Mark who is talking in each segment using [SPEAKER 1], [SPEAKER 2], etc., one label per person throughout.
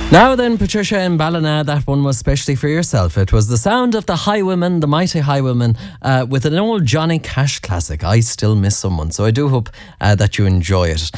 [SPEAKER 1] Now then, Patricia in Ballina, that one was specially for yourself. It was the sound of the Highwomen, the mighty Highwomen, with an old Johnny Cash classic, I Still Miss Someone. So I do hope that you enjoy it.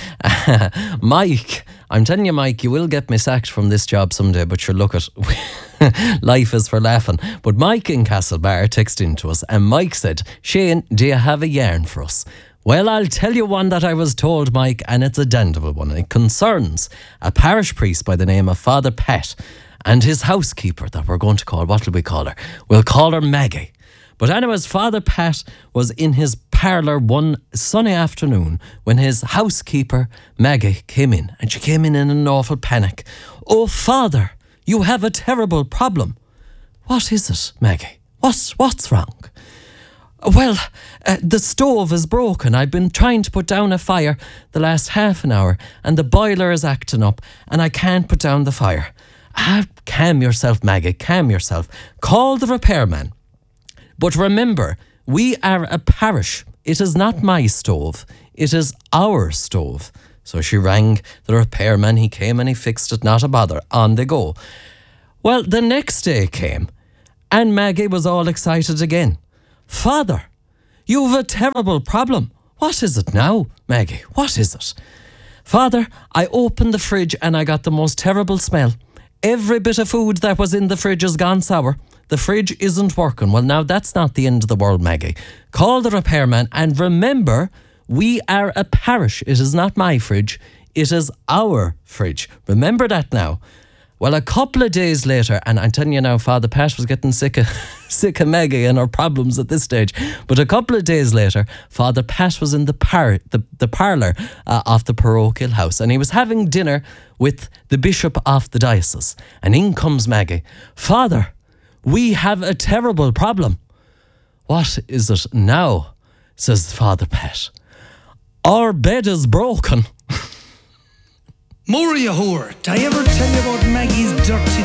[SPEAKER 1] Mike, I'm telling you, Mike, you will get me sacked from this job someday, but sure, look at life is for laughing. But Mike in Castlebar texted into us, and Mike said, Shane, do you have a yarn for us? Well, I'll tell you one that I was told, Mike, and it's a dandable one. It concerns a parish priest by the name of Father Pat and his housekeeper that we're going to call, what will we call her? We'll call her Maggie. But anyways, Father Pat was in his parlour one sunny afternoon when his housekeeper, Maggie, came in. And she came in an awful panic. Oh, Father, you have a terrible problem. What is it, Maggie? What's wrong? Well, the stove is broken. I've been trying to put down a fire the last half an hour and the boiler is acting up and I can't put down the fire. Calm yourself, Maggie, calm yourself. Call the repairman. But remember, we are a parish. It is not my stove. It is our stove. So she rang the repairman. He came and he fixed it, not a bother. On they go. Well, the next day came and Maggie was all excited again. Father, you've a terrible problem. What is it now, Maggie? What is it? Father, I opened the fridge and I got the most terrible smell. Every bit of food that was in the fridge has gone sour. The fridge isn't working. Well, now that's not the end of the world, Maggie. Call the repairman and remember, we are a parish. It is not my fridge. It is our fridge. Remember that now. Well, a couple of days later, and I'm telling you now, Father Pat was getting sick of Maggie and her problems at this stage. But a couple of days later, Father Pat was in the parlour of the parochial house, and he was having dinner with the bishop of the diocese. And in comes Maggie. Father, we have a terrible problem. What is it now? Says Father Pat. Our bed is broken.
[SPEAKER 2] Moria whore, did I ever tell you about Maggie's dirty